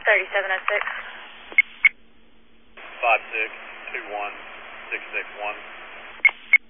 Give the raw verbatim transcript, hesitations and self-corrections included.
thirty-seven oh six. five six two one six six one.